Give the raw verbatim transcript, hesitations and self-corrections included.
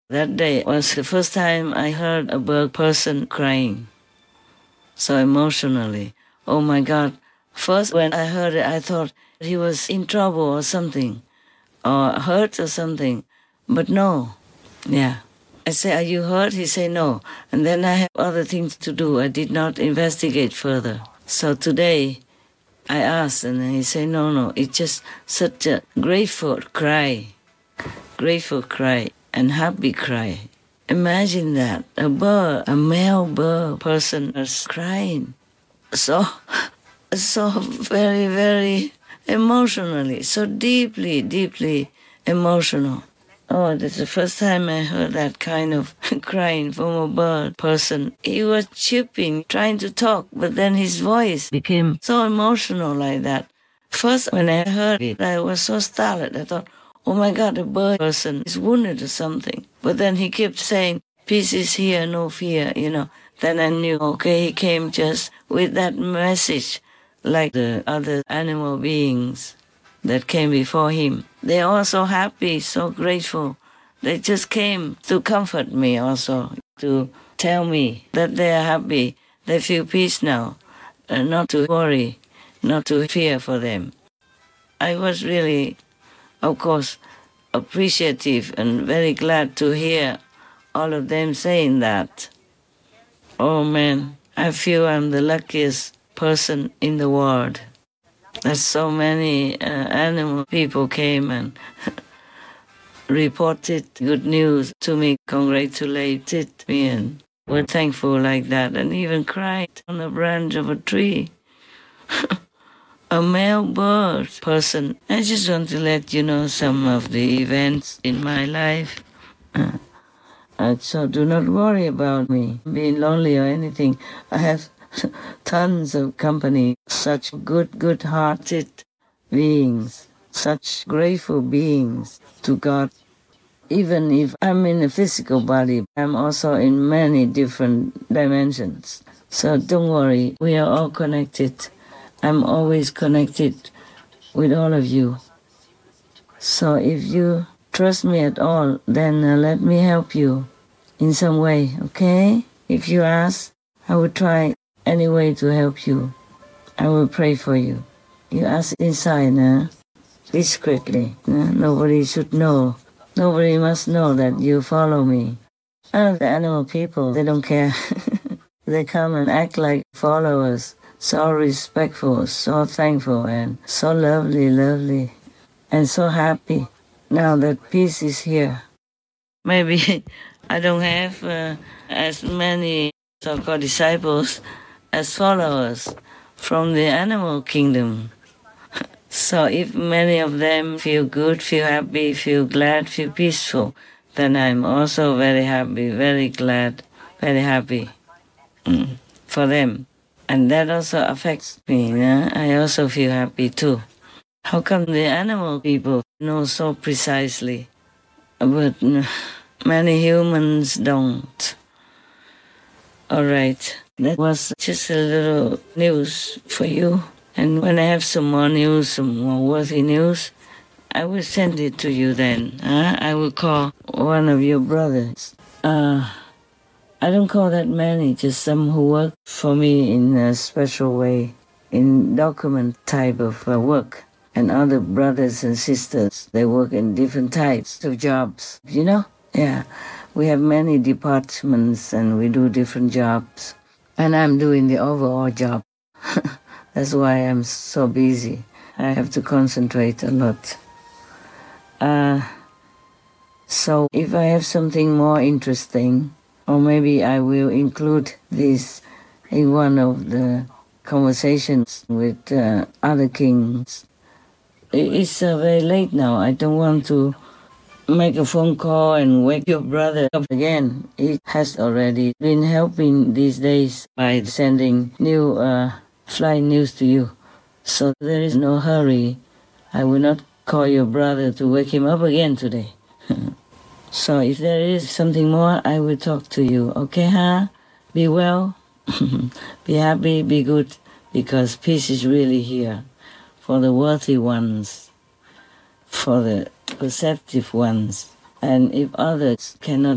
That day was the first time I heard a bird person crying so emotionally. Oh my God. First, when I heard it, I thought he was in trouble or something, or hurt or something. But no. Yeah. I say, are you hurt? He say, no. And then I have other things to do. I did not investigate further. So today, I asked, and he say, no, no. It's just such a grateful cry. Grateful cry and happy cry. Imagine that. A bird, a male bird person is crying. So, so very, very emotionally, so deeply, deeply emotional. Oh, that's the first time I heard that kind of crying from a bird person. He was chirping, trying to talk, but then his voice became so emotional like that. First, when I heard it, I was so startled. I thought, oh my God, the bird person is wounded or something. But then he kept saying, peace is here, no fear, you know. Then I knew, okay, he came just with that message, like the other animal beings that came before him. They're all so happy, so grateful. They just came to comfort me also, to tell me that they are happy. They feel peace now, and not to worry, not to fear for them. I was really, of course, appreciative and very glad to hear all of them saying that. Oh man, I feel I'm the luckiest person in the world. That so many uh, animal people came and reported good news to me, congratulated me, and were thankful like that, and even cried on the branch of a tree. A male bird person. I just want to let you know some of the events in my life. Uh, uh, so do not worry about me being lonely or anything. I have tons of company, such good, good-hearted beings, such grateful beings to God. Even if I'm in a physical body, I'm also in many different dimensions. So don't worry, we are all connected. I'm always connected with all of you. So if you trust me at all, then uh, let me help you in some way, okay? If you ask, I will try any way to help you. I will pray for you. You ask inside, uh, discreetly. Uh, nobody should know. Nobody must know that you follow me. And the animal people, they don't care. They come and act like followers. So respectful, so thankful, and so lovely, lovely, and so happy. Now that peace is here. Maybe I don't have uh, as many so-called disciples as followers from the animal kingdom. So if many of them feel good, feel happy, feel glad, feel peaceful, then I'm also very happy, very glad, very happy mm, for them. And that also affects me. Yeah? I also feel happy too. How come the animal people know so precisely, but many humans don't? All right, that was just a little news for you. And when I have some more news, some more worthy news, I will send it to you then. Huh? I will call one of your brothers. Uh, I don't call that many, just some who work for me in a special way, in document type of uh, work. And other brothers and sisters, they work in different types of jobs, you know? Yeah, we have many departments and we do different jobs. And I'm doing the overall job. That's why I'm so busy. I have to concentrate a lot. Uh, so if I have something more interesting, or maybe I will include this in one of the conversations with uh, other kings. It's uh, very late now. I don't want to make a phone call and wake your brother up again. He has already been helping these days by sending new uh, flight news to you. So there is no hurry. I will not call your brother to wake him up again today. So if there is something more, I will talk to you. Okay, huh? Be well. Be happy, be good, because peace is really here for the worthy ones, for the perceptive ones. And if others cannot